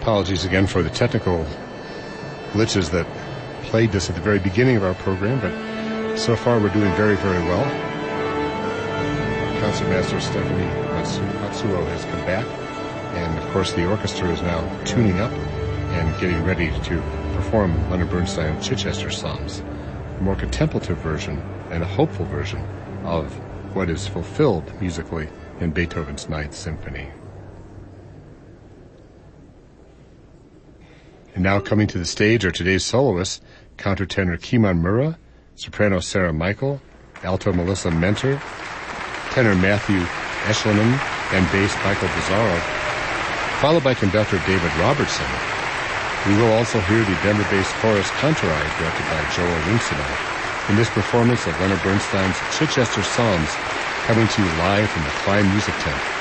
Apologies again for the technical glitches that plagued us at the very beginning of our program, but so far we're doing very, very well. Concertmaster Stephanie Matsuo has come back, and of course the orchestra is now tuning up and getting ready to perform Leonard Bernstein's Chichester Psalms, a more contemplative version and a hopeful version of what is fulfilled musically in Beethoven's Ninth Symphony. And now coming to the stage are today's soloists, countertenor Kimon Mura, soprano Sarah Michael, alto Melissa Mentor, tenor Matthew Eschlinen, and bass Michael Bizarro, followed by conductor David Robertson. We will also hear the Denver-based chorus Contouri, directed by Joel Winsino, in this performance of Leonard Bernstein's Chichester Psalms, coming to you live from the Klein Music Tent.